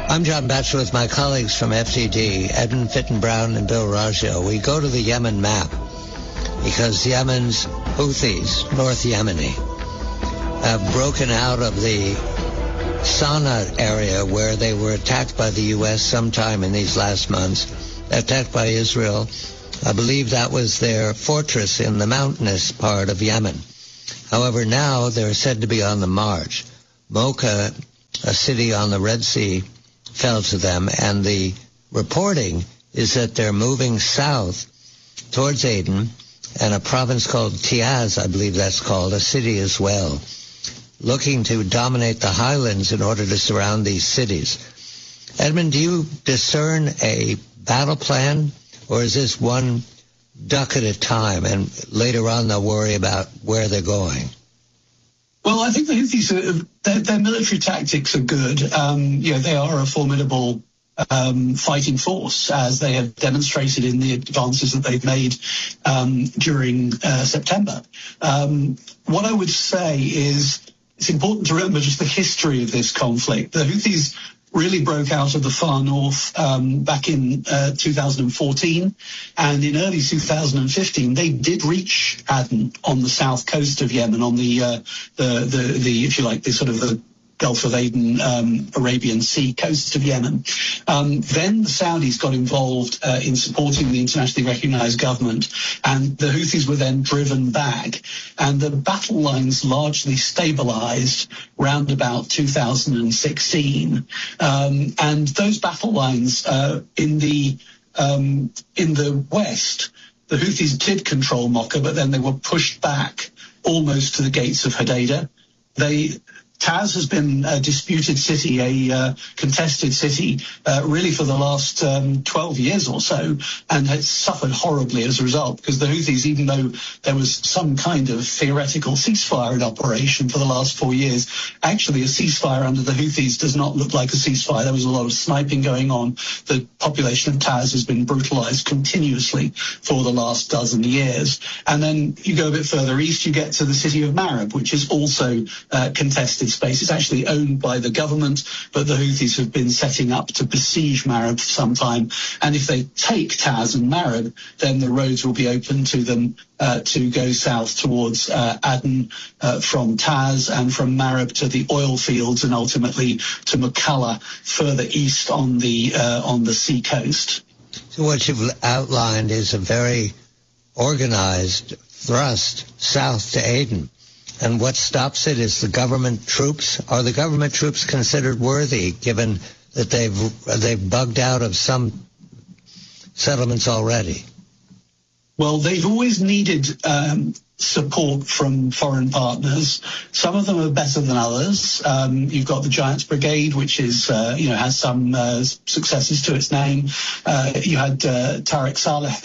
I'm John Batchelor with my colleagues from FDD, Edmund Fitton-Brown and Bill Raggio. We go to the Yemen map because Yemen's Houthis, North Yemeni, have broken out of the Sana'a area where they were attacked by the U.S. sometime in these last months, attacked by Israel. I believe that was their fortress in the mountainous part of Yemen. However, now they're said to be on the march. Mocha, a city on the Red Sea, fell to them, and the reporting is that they're moving south towards Aden and a province called Tiaz, I believe that's called, a city as well, looking to dominate the highlands in order to surround these cities. Edmund, do you discern a battle plan, or is this one duck at a time, and later on they'll worry about where they're going? Well, I think the Houthis, their military tactics are good. They are a formidable fighting force, as they have demonstrated in the advances that they've made during September. What I would say is it's important to remember just the history of this conflict. The Houthis really broke out of the far north back in 2014, and in early 2015 they did reach Aden on the south coast of Yemen, on the if you like, the sort of the Gulf of Aden, Arabian Sea coast of Yemen. Then the Saudis got involved in supporting the internationally recognized government, and the Houthis were then driven back, and the battle lines largely stabilized round about 2016. And those battle lines in the west, the Houthis did control Mocha, but then they were pushed back almost to the gates of Hodeidah. Taz has been a disputed city, a contested city, really for the last 12 years or so, and has suffered horribly as a result, because the Houthis, even though there was some kind of theoretical ceasefire in operation for the last 4 years, actually a ceasefire under the Houthis does not look like a ceasefire. There was a lot of sniping going on. The population of Taz has been brutalized continuously for the last dozen years. And then you go a bit further east, you get to the city of Marib, which is also contested space. It's actually owned by the government, but the Houthis have been setting up to besiege Marib for some time. And if they take Taz and Marib, then the roads will be open to them to go south towards Aden from Taz, and from Marib to the oil fields, and ultimately to Mukalla further east on the sea coast. So what you've outlined is a very organized thrust south to Aden. And what stops it is the government troops. Are the government troops considered worthy, given that they've bugged out of some settlements already? Well, they've always needed support from foreign partners. Some of them are better than others. You've got the Giants Brigade, which is has some successes to its name. You had Tariq Saleh,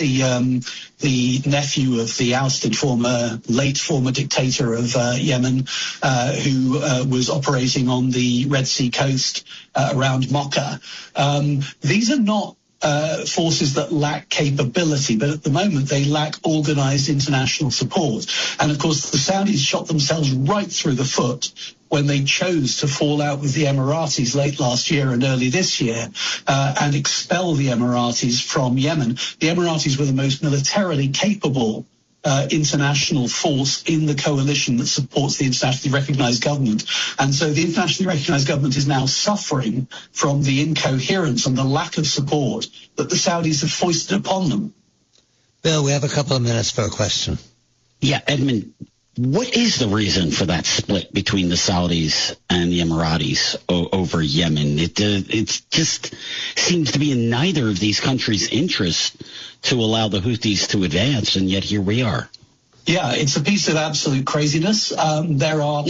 the nephew of the ousted late former dictator of Yemen, who was operating on the Red Sea coast around Mocha. These are not forces that lack capability, but at the moment they lack organized international support. And of course the Saudis shot themselves right through the foot when they chose to fall out with the Emiratis late last year and early this year and expel the Emiratis from Yemen. The Emiratis were the most militarily capable international force in the coalition that supports the internationally recognized government. And so the internationally recognized government is now suffering from the incoherence and the lack of support that the Saudis have foisted upon them. Bill, we have a couple of minutes for a question. Yeah, Edmund, what is the reason for that split between the Saudis and the Emiratis over Yemen? It just seems to be in neither of these countries' interest to allow the Houthis to advance, and yet here we are. Yeah, it's a piece of absolute craziness. There are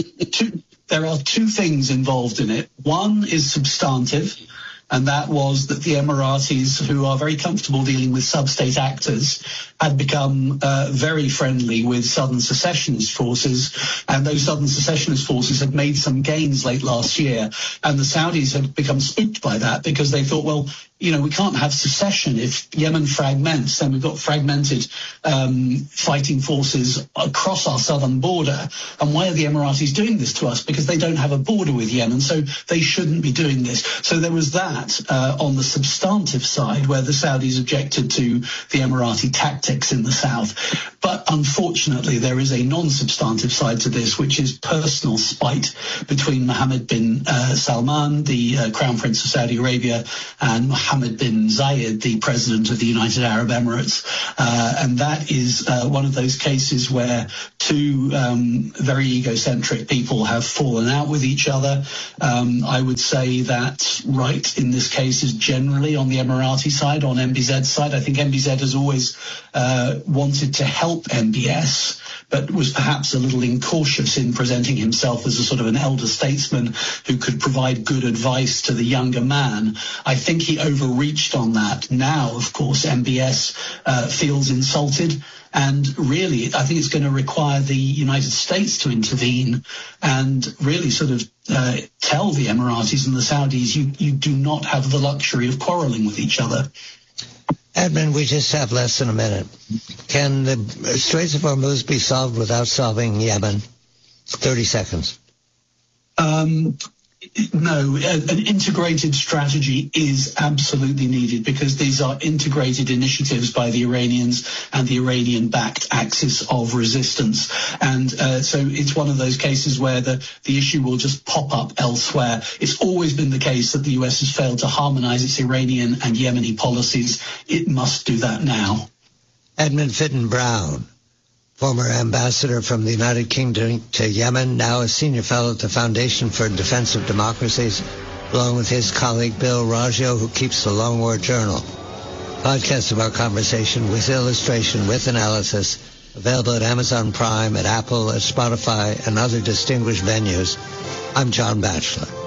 two things involved in it. One is substantive, and that was that the Emiratis, who are very comfortable dealing with sub-state actors, had become very friendly with southern secessionist forces, and those southern secessionist forces had made some gains late last year, and the Saudis had become spooked by that because they thought, well, we can't have secession. If Yemen fragments, then we've got fragmented fighting forces across our southern border. And why are the Emiratis doing this to us? Because they don't have a border with Yemen, so they shouldn't be doing this. So there was that. that on the substantive side, where the Saudis objected to the Emirati tactics in the south. But unfortunately, there is a non-substantive side to this, which is personal spite between Mohammed bin Salman, the Crown Prince of Saudi Arabia, and Mohammed bin Zayed, the President of the United Arab Emirates. And that is one of those cases where two very egocentric people have fallen out with each other. I would say that right in this case is generally on the Emirati side, on MBZ's side. I think MBZ has always wanted to help MBS, but was perhaps a little incautious in presenting himself as a sort of an elder statesman who could provide good advice to the younger man. I think he overreached on that. Now, of course, MBS feels insulted. And really, I think it's going to require the United States to intervene and really sort of tell the Emiratis and the Saudis, you do not have the luxury of quarreling with each other. Edmund, we just have less than a minute. Can the Straits of Hormuz be solved without solving Yemen? 30 seconds. No, an integrated strategy is absolutely needed because these are integrated initiatives by the Iranians and the Iranian-backed axis of resistance. And so it's one of those cases where the issue will just pop up elsewhere. It's always been the case that the US has failed to harmonize its Iranian and Yemeni policies. It must do that now. Edmund Fitton-Brown, former ambassador from the United Kingdom to Yemen, now a senior fellow at the Foundation for Defense of Democracies, along with his colleague Bill Raggio, who keeps the Long War Journal. Podcast of our conversation with illustration, with analysis, available at Amazon Prime, at Apple, at Spotify, and other distinguished venues. I'm John Batchelor.